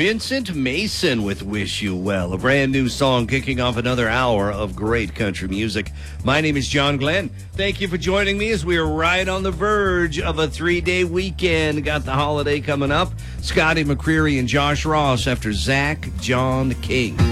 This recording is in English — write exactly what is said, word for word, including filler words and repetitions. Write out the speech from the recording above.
Vincent Mason with Wish You Well, a brand new song kicking off another hour of great country music. My name is John Glenn. Thank you for joining me as we are right on the verge of a three-day weekend. Got the holiday coming up. Scotty McCreery and Josh Ross after Zach John King.